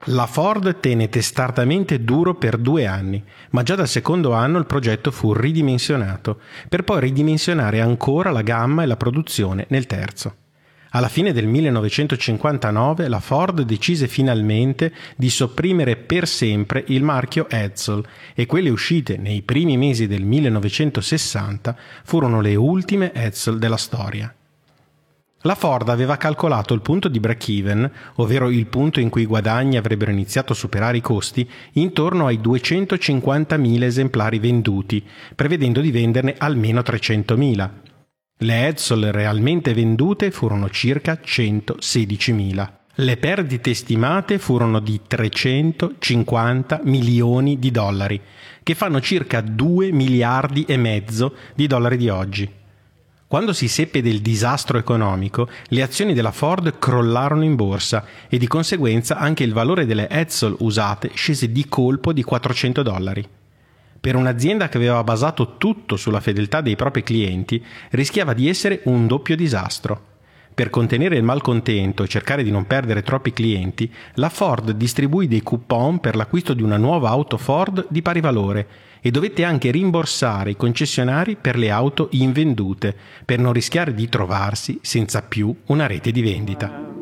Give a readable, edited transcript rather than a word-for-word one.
La Ford tenne testardatamente duro per 2 anni, ma già dal secondo anno il progetto fu ridimensionato, per poi ridimensionare ancora la gamma e la produzione nel terzo. Alla fine del 1959 la Ford decise finalmente di sopprimere per sempre il marchio Edsel e quelle uscite nei primi mesi del 1960 furono le ultime Edsel della storia. La Ford aveva calcolato il punto di break-even, ovvero il punto in cui i guadagni avrebbero iniziato a superare i costi, intorno ai 250.000 esemplari venduti, prevedendo di venderne almeno 300.000. Le Edsel realmente vendute furono circa 116.000. Le perdite stimate furono di 350 milioni di dollari, che fanno circa 2,5 miliardi di dollari di oggi. Quando si seppe del disastro economico, le azioni della Ford crollarono in borsa e di conseguenza anche il valore delle Edsel usate scese di colpo di $400. Per un'azienda che aveva basato tutto sulla fedeltà dei propri clienti, rischiava di essere un doppio disastro. Per contenere il malcontento e cercare di non perdere troppi clienti, la Ford distribuì dei coupon per l'acquisto di una nuova auto Ford di pari valore e dovette anche rimborsare i concessionari per le auto invendute, per non rischiare di trovarsi senza più una rete di vendita.